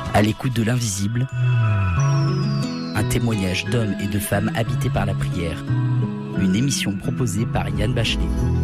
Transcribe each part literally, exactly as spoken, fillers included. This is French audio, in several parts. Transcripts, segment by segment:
À l'écoute de l'invisible, un témoignage d'hommes et de femmes habités par la prière. Une émission proposée par Yann Bachelet.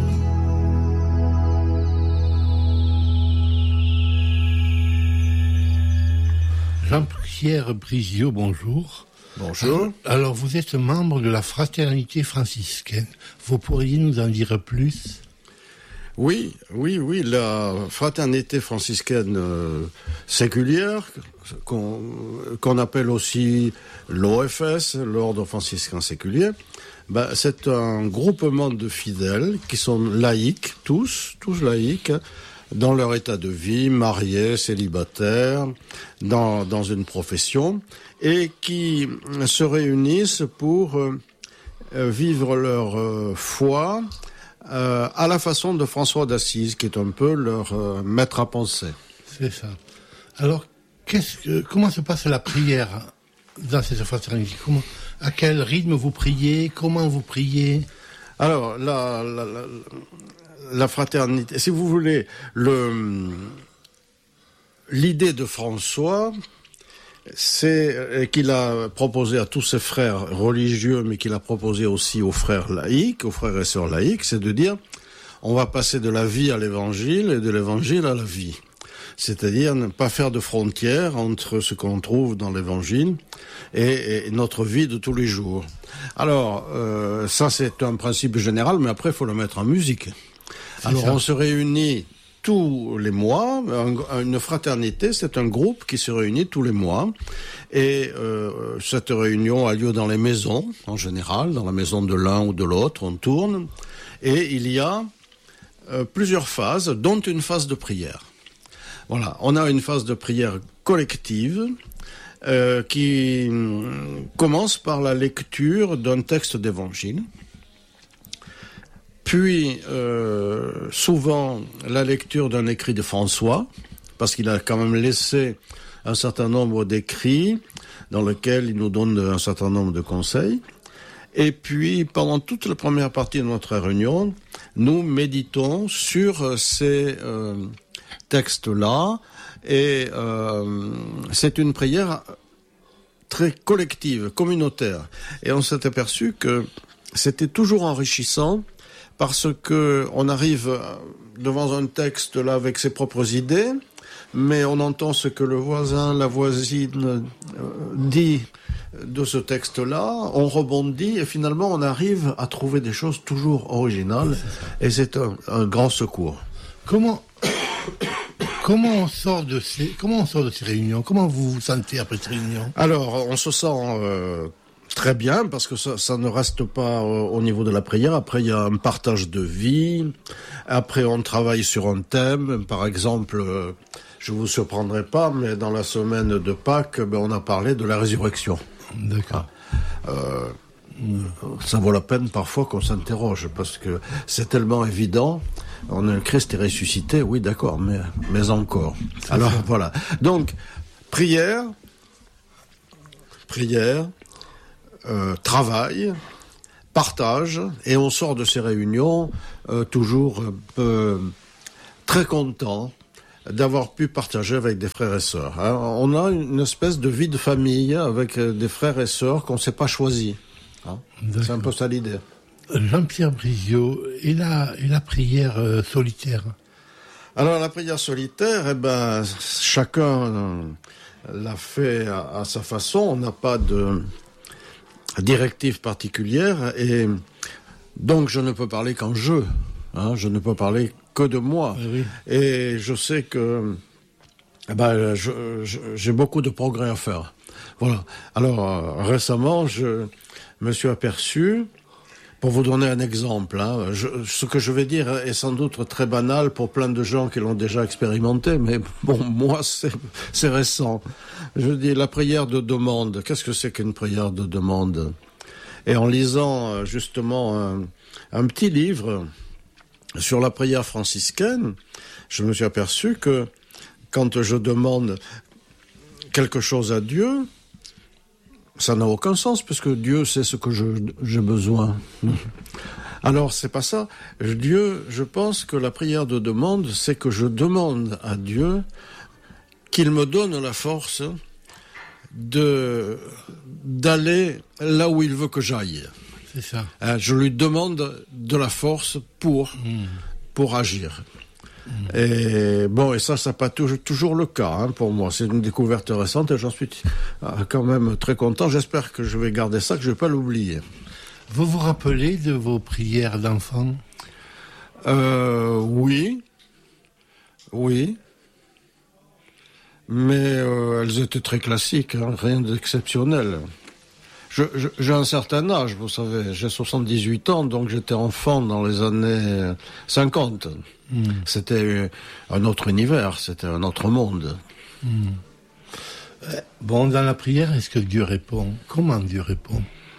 Jean-Pierre Brizio, bonjour. Bonjour. Alors, vous êtes membre de la fraternité franciscaine. Vous pourriez nous en dire plus ? Oui, oui, oui, la fraternité franciscaine euh, séculière, qu'on, qu'on appelle aussi l'O F S, l'Ordre franciscain séculier, ben, c'est un groupement de fidèles qui sont laïcs, tous, tous laïcs, dans leur état de vie, mariés, célibataires, dans, dans une profession, et qui se réunissent pour euh, vivre leur euh, foi, Euh, à la façon de François d'Assise, qui est un peu leur euh, maître à penser. C'est ça. Alors, qu'est-ce que, comment se passe la prière dans cette fraternité ? Comment, à quel rythme vous priez ? Comment vous priez ? Alors, la, la, la, la fraternité, si vous voulez, le, l'idée de François, c'est qu'il a proposé à tous ses frères religieux, mais qu'il a proposé aussi aux frères laïcs, aux frères et sœurs laïcs, c'est de dire, on va passer de la vie à l'évangile et de l'évangile à la vie. C'est-à-dire ne pas faire de frontières entre ce qu'on trouve dans l'évangile et, et notre vie de tous les jours. Alors, euh, ça c'est un principe général, mais après il faut le mettre en musique. C'est Alors ça. On se réunit tous les mois. Une fraternité, c'est un groupe qui se réunit tous les mois. Et euh, cette réunion a lieu dans les maisons, en général, dans la maison de l'un ou de l'autre, on tourne. Et il y a euh, plusieurs phases, dont une phase de prière. Voilà, on a une phase de prière collective euh, qui commence par la lecture d'un texte d'évangile. Puis, euh, souvent, la lecture d'un écrit de François, parce qu'il a quand même laissé un certain nombre d'écrits dans lesquels il nous donne un certain nombre de conseils. Et puis, pendant toute la première partie de notre réunion, nous méditons sur ces euh, textes-là. Et euh, c'est une prière très collective, communautaire. Et on s'est aperçu que c'était toujours enrichissant, parce que on arrive devant un texte là avec ses propres idées, mais on entend ce que le voisin, la voisine dit de ce texte-là, on rebondit et finalement on arrive à trouver des choses toujours originales, et c'est un, un grand secours. Comment comment on sort de ces comment on sort de ces réunions ? Comment vous vous sentez après ces réunions ? Alors, on se sent euh, très bien, parce que ça, ça ne reste pas au niveau de la prière. Après, il y a un partage de vie. Après, on travaille sur un thème. Par exemple, euh, je vous surprendrai pas, mais dans la semaine de Pâques, ben, on a parlé de la résurrection. D'accord. Euh, ça vaut la peine parfois qu'on s'interroge, parce que c'est tellement évident. On a le Christ est ressuscité, oui, d'accord, mais, mais encore. C'est Alors, ça. Voilà. Donc, prière, prière, Euh, travail, partage, et on sort de ces réunions euh, toujours euh, très content d'avoir pu partager avec des frères et sœurs. Hein. On a une espèce de vie de famille avec des frères et sœurs qu'on ne s'est pas choisis. Hein. C'est un peu ça l'idée. Jean-Pierre Brizio, et la, et la prière euh, solitaire ? Alors la prière solitaire, eh ben, chacun euh, l'a fait à, à sa façon. On n'a pas de directive particulière, et donc je ne peux parler qu'en jeu, hein, je ne peux parler que de moi. Oui. Et je sais que eh ben, je, je, j'ai beaucoup de progrès à faire. Voilà. Alors euh, récemment, je me suis aperçu, pour vous donner un exemple, hein, je, ce que je vais dire est sans doute très banal pour plein de gens qui l'ont déjà expérimenté, mais bon, moi, c'est, c'est récent. Je dis la prière de demande. Qu'est-ce que c'est qu'une prière de demande ? Et en lisant justement un, un petit livre sur la prière franciscaine, je me suis aperçu que quand je demande quelque chose à Dieu, ça n'a aucun sens, puisque Dieu sait ce que je, j'ai besoin. Alors, c'est pas ça. Dieu, je pense que la prière de demande, c'est que je demande à Dieu qu'il me donne la force de d'aller là où il veut que j'aille. C'est ça. Hein, je lui demande de la force pour, mmh. pour agir. Mmh. Et bon, et ça, ça n'est pas toujours, toujours le cas hein, pour moi. C'est une découverte récente et j'en suis quand même très content. J'espère que je vais garder ça, que je ne vais pas l'oublier. Vous vous rappelez de vos prières d'enfant ? euh, Oui. Oui. Mais euh, elles étaient très classiques, hein, rien d'exceptionnel. Je, je, j'ai un certain âge, vous savez, j'ai soixante-dix-huit ans, donc j'étais enfant dans les années cinquante. Mmh. C'était un autre univers, c'était un autre monde. Mmh. Bon, dans la prière, est-ce que Dieu répond ? Comment Dieu répond ?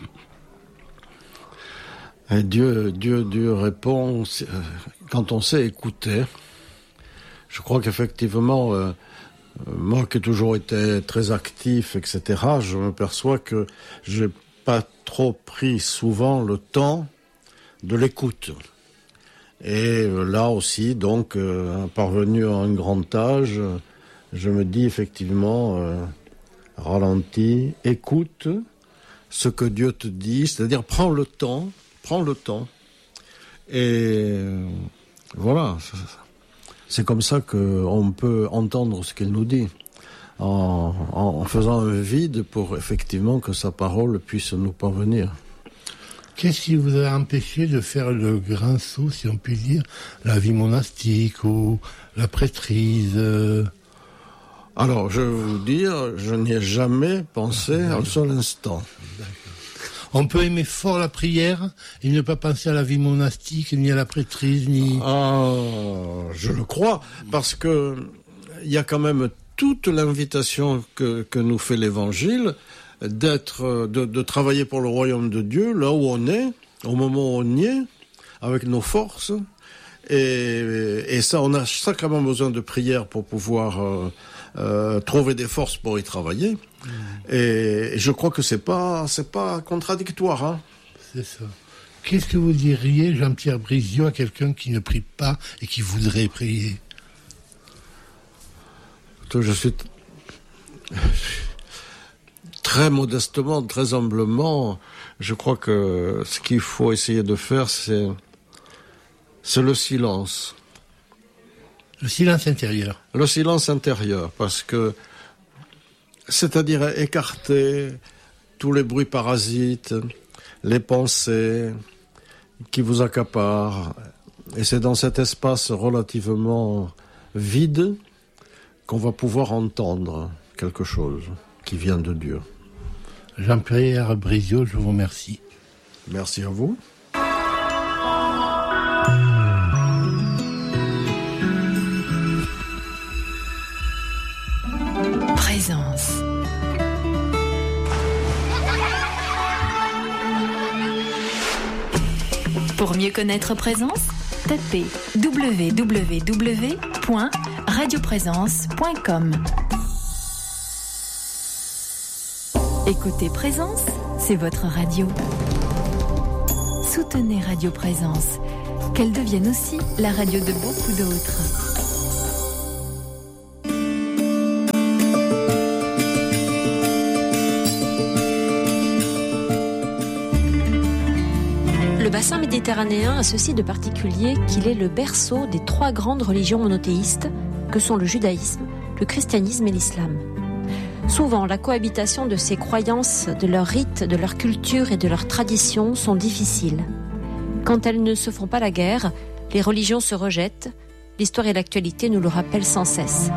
Et Dieu, Dieu, Dieu répond quand on sait écouter. Je crois qu'effectivement... Euh, Moi qui ai toujours été très actif, et cetera, je me perçois que j'ai pas trop pris souvent le temps de l'écoute. Et là aussi, donc, euh, parvenu à un grand âge, je me dis effectivement, euh, ralentis, écoute ce que Dieu te dit, c'est-à-dire prends le temps, prends le temps. Et euh, voilà, ça, ça. C'est comme ça qu'on peut entendre ce qu'il nous dit, en, en faisant un vide pour effectivement que sa parole puisse nous parvenir. Qu'est-ce qui vous a empêché de faire le grand saut, si on peut dire, la vie monastique ou la prêtrise ? Alors, je vais vous dire, je n'y ai jamais pensé un seul instant. D'accord. On peut aimer fort la prière et ne pas penser à la vie monastique, ni à la prêtrise, ni... Ah, je le crois, parce que il y a quand même toute l'invitation que, que nous fait l'Évangile d'être, de, de travailler pour le royaume de Dieu, là où on est, au moment où on y est, avec nos forces. Et, et ça, on a sacrément besoin de prière pour pouvoir euh, euh, trouver des forces pour y travailler. Mmh. Et, et je crois que c'est pas, c'est pas contradictoire. Hein. C'est ça. Qu'est-ce que vous diriez, Jean-Pierre Brizio, à quelqu'un qui ne prie pas et qui voudrait prier ? Je suis t- très modestement, très humblement, je crois que ce qu'il faut essayer de faire, c'est c'est le silence. Le silence intérieur. Le silence intérieur, parce que, c'est-à-dire écarter tous les bruits parasites, les pensées qui vous accaparent. Et c'est dans cet espace relativement vide qu'on va pouvoir entendre quelque chose qui vient de Dieu. Jean-Pierre Brizio, je vous remercie. Merci à vous. Présence. Pour mieux connaître Présence, tapez w w w point radio présence point com. Écoutez Présence, c'est votre radio. Soutenez Radio Présence, qu'elle devienne aussi la radio de beaucoup d'autres. Le bassin méditerranéen a ceci de particulier qu'il est le berceau des trois grandes religions monothéistes que sont le judaïsme, le christianisme et l'islam. Souvent, la cohabitation de ces croyances, de leurs rites, de leur culture et de leurs traditions sont difficiles. Quand elles ne se font pas la guerre, les religions se rejettent. L'histoire et l'actualité nous le rappellent sans cesse.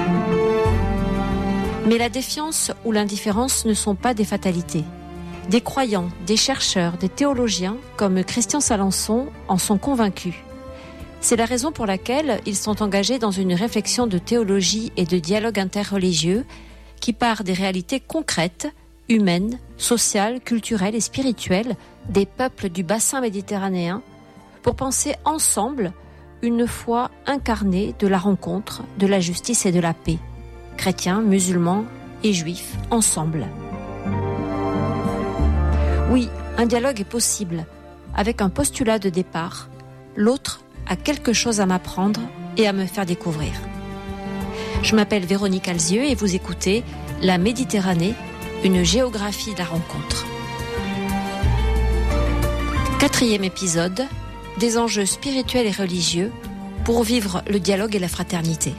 Mais la défiance ou l'indifférence ne sont pas des fatalités. Des croyants, des chercheurs, des théologiens, comme Christian Salençon, en sont convaincus. C'est la raison pour laquelle ils sont engagés dans une réflexion de théologie et de dialogue interreligieux qui part des réalités concrètes, humaines, sociales, culturelles et spirituelles des peuples du bassin méditerranéen pour penser ensemble une foi incarnée de la rencontre, de la justice et de la paix. Chrétiens, musulmans et juifs ensemble. Oui, un dialogue est possible, avec un postulat de départ. L'autre a quelque chose à m'apprendre et à me faire découvrir. Je m'appelle Véronique Alzieux et vous écoutez La Méditerranée, une géographie de la rencontre. Quatrième épisode, des enjeux spirituels et religieux pour vivre le dialogue et la fraternité.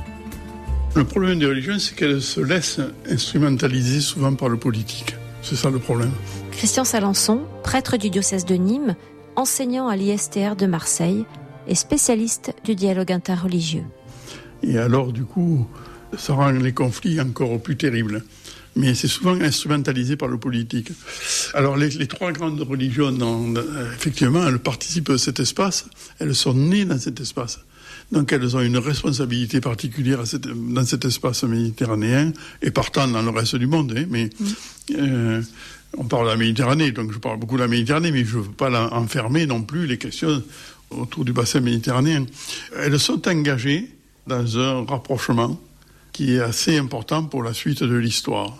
Le problème des religions, c'est qu'elles se laissent instrumentaliser souvent par le politique. C'est ça le problème. Christian Salençon, prêtre du diocèse de Nîmes, enseignant à l'I S T R de Marseille et spécialiste du dialogue interreligieux. Et alors, du coup, ça rend les conflits encore plus terribles. Mais c'est souvent instrumentalisé par le politique. Alors, les, les trois grandes religions, dans, effectivement, elles participent de cet espace. Elles sont nées dans cet espace. Donc, elles ont une responsabilité particulière à cette, dans cet espace méditerranéen et partant dans le reste du monde. Hein, mais mmh. euh, on parle de la Méditerranée, donc je parle beaucoup de la Méditerranée, mais je ne veux pas enfermer non plus les questions autour du bassin méditerranéen. Elles sont engagées dans un rapprochement qui est assez important pour la suite de l'histoire.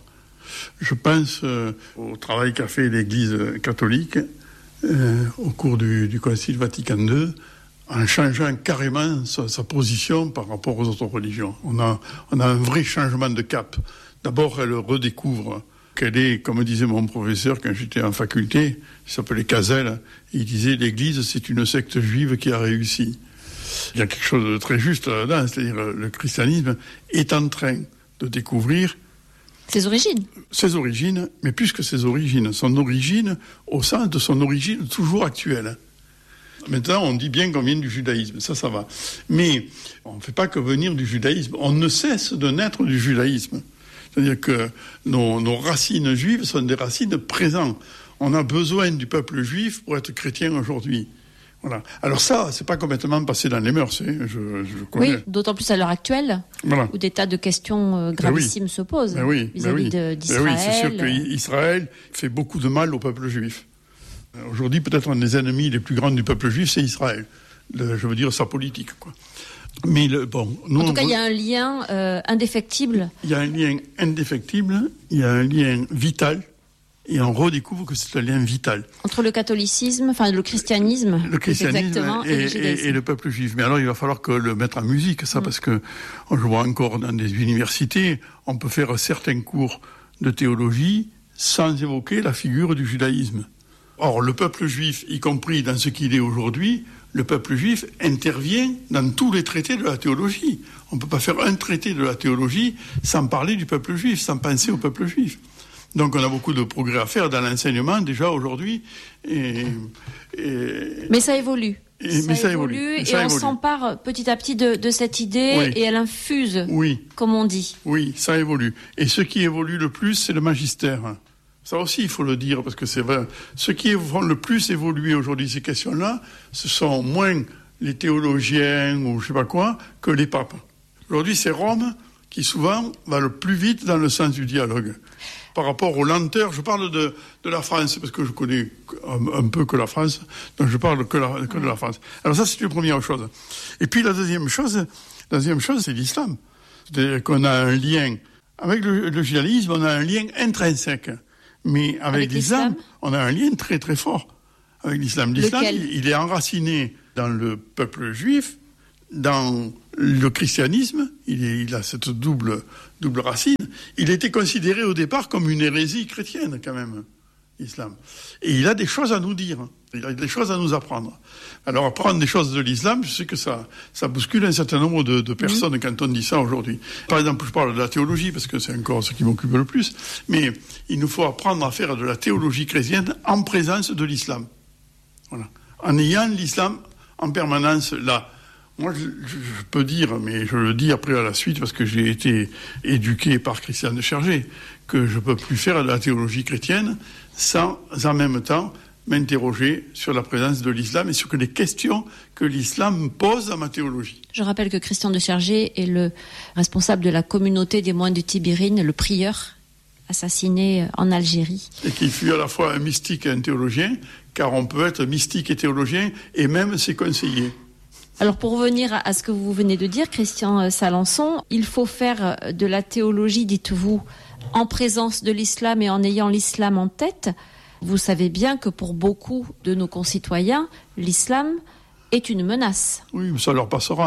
Je pense euh, au travail qu'a fait l'Église catholique euh, au cours du, du Concile Vatican deux, en changeant carrément sa, sa position par rapport aux autres religions. On a, on a un vrai changement de cap. D'abord, elle redécouvre qu'elle est, comme disait mon professeur quand j'étais en faculté, il s'appelait Cazel, il disait « l'Église, c'est une secte juive qui a réussi ». Il y a quelque chose de très juste là-dedans, c'est-à-dire le christianisme est en train de découvrir ses origines. Ses origines, mais plus que ses origines, son origine au sens de son origine toujours actuelle. Maintenant, on dit bien qu'on vient du judaïsme, ça, ça va. Mais on ne fait pas que venir du judaïsme, on ne cesse de naître du judaïsme. C'est-à-dire que nos, nos racines juives sont des racines présentes. On a besoin du peuple juif pour être chrétien aujourd'hui. Voilà. Alors ça, c'est pas complètement passé dans les mœurs, hein, je, je connais. Oui, d'autant plus à l'heure actuelle, voilà. Où des tas de questions euh, gravissimes ben oui. se posent ben oui, vis-à-vis ben oui. de, d'Israël. Ben oui, c'est sûr qu'Israël fait beaucoup de mal au peuple juif. Aujourd'hui, peut-être un des ennemis les plus grands du peuple juif, c'est Israël. Le, je veux dire, sa politique, quoi. Mais le, bon, nous, en tout cas, il veut... y a un lien euh, indéfectible. Il y a un lien indéfectible, il y a un lien vital, et on redécouvre que c'est un lien vital. Entre le catholicisme, enfin le christianisme, le christianisme exactement, et, et, et, et le peuple juif. Mais alors, il va falloir que le mettre en musique, ça, mmh. parce que je vois encore dans des universités, on peut faire certains cours de théologie sans évoquer la figure du judaïsme. Or, le peuple juif, y compris dans ce qu'il est aujourd'hui, le peuple juif intervient dans tous les traités de la théologie. On ne peut pas faire un traité de la théologie sans parler du peuple juif, sans penser au peuple juif. Donc on a beaucoup de progrès à faire dans l'enseignement déjà aujourd'hui. Et, et... Mais ça évolue. Et, ça mais ça évolue, évolue. Et ça on évolue. s'empare petit à petit de, de cette idée oui. et elle infuse, oui. comme on dit. Oui, ça évolue. Et ce qui évolue le plus, c'est le magistère. Ça aussi, il faut le dire, parce que c'est vrai. Ce qui vont le plus évoluer aujourd'hui, ces questions-là, ce sont moins les théologiens ou je sais pas quoi, que les papes. Aujourd'hui, c'est Rome qui souvent va le plus vite dans le sens du dialogue. Par rapport aux lenteurs, je parle de, de la France, parce que je connais un, un peu que la France, donc je parle que, la, que de la France. Alors ça, c'est une première chose. Et puis la deuxième chose, la deuxième chose, c'est l'islam. C'est-à-dire qu'on a un lien, avec le, le judaïsme, on a un lien intrinsèque. Mais avec, avec l'islam, l'islam, on a un lien très très fort avec l'islam. L'islam, il, il est enraciné dans le peuple juif, dans le christianisme, il, est, il a cette double, double racine. Il était considéré au départ comme une hérésie chrétienne quand même, l'islam. Et il a des choses à nous dire, il a des choses à nous apprendre. Alors apprendre des choses de l'islam, je sais que ça, ça bouscule un certain nombre de, de personnes mmh. quand on dit ça aujourd'hui. Par exemple, je parle de la théologie, parce que c'est encore ce qui m'occupe le plus, mais il nous faut apprendre à faire de la théologie chrétienne en présence de l'islam. Voilà. En ayant l'islam en permanence là. Moi, je, je, je peux dire, mais je le dis après à la suite, parce que j'ai été éduqué par Christian de Chergé, que je ne peux plus faire de la théologie chrétienne sans, en même temps, m'interroger sur la présence de l'islam et sur les questions que l'islam pose à ma théologie. Je rappelle que Christian de Chergé est le responsable de la communauté des moines de Tibérine, le prieur assassiné en Algérie. Et qu'il fut à la fois un mystique et un théologien, car on peut être mystique et théologien, et même ses conseillers. Alors pour revenir à ce que vous venez de dire, Christian Salençon, il faut faire de la théologie, dites-vous, en présence de l'islam et en ayant l'islam en tête. Vous savez bien que pour beaucoup de nos concitoyens, l'islam est une menace. Oui, mais ça leur passera.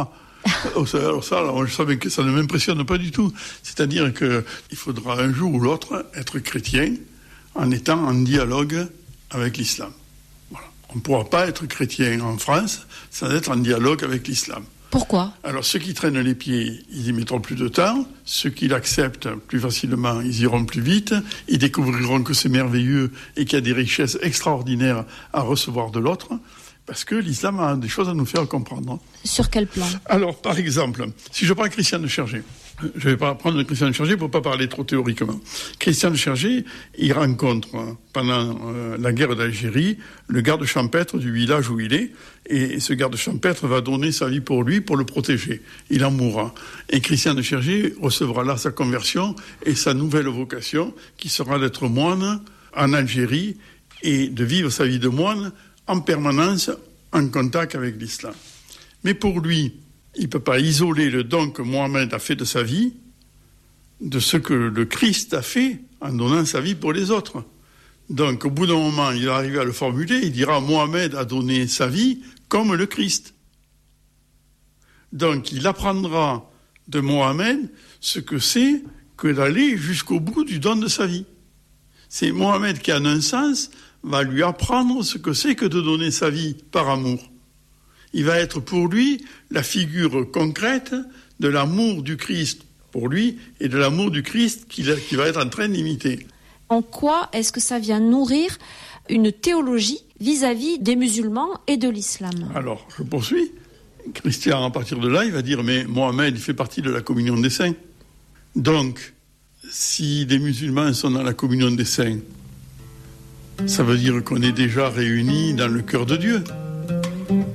Alors ça, alors je savais que ça ne m'impressionne pas du tout. C'est-à-dire qu'il faudra un jour ou l'autre être chrétien en étant en dialogue avec l'islam. Voilà. On ne pourra pas être chrétien en France sans être en dialogue avec l'islam. Pourquoi ? Alors ceux qui traînent les pieds, ils y mettront plus de temps. Ceux qui l'acceptent plus facilement, ils iront plus vite. Ils découvriront que c'est merveilleux et qu'il y a des richesses extraordinaires à recevoir de l'autre. Parce que l'islam a des choses à nous faire comprendre. Sur quel plan ? Alors, par exemple, si je prends Christian de Chergé, je ne vais pas prendre Christian de Chergé pour ne pas parler trop théoriquement. Christian de Chergé, il rencontre, pendant euh, la guerre d'Algérie, le garde champêtre du village où il est, et ce garde champêtre va donner sa vie pour lui, pour le protéger. Il en mourra. Et Christian de Chergé recevra là sa conversion et sa nouvelle vocation, qui sera d'être moine en Algérie et de vivre sa vie de moine en permanence en contact avec l'islam. Mais pour lui, il ne peut pas isoler le don que Mohammed a fait de sa vie de ce que le Christ a fait en donnant sa vie pour les autres. Donc, au bout d'un moment, il va arriver à le formuler, il dira « Mohammed a donné sa vie comme le Christ ». Donc, il apprendra de Mohammed ce que c'est que d'aller jusqu'au bout du don de sa vie. C'est Mohammed qui, en un sens, va lui apprendre ce que c'est que de donner sa vie par amour. Il va être pour lui la figure concrète de l'amour du Christ pour lui et de l'amour du Christ qu'il qui va être en train d'imiter. En quoi est-ce que ça vient nourrir une théologie vis-à-vis des musulmans et de l'islam ? Alors, je poursuis. Christian, à partir de là, il va dire, mais Mohammed, il fait partie de la communion des saints. Donc, si des musulmans sont dans la communion des saints, ça veut dire qu'on est déjà réunis dans le cœur de Dieu.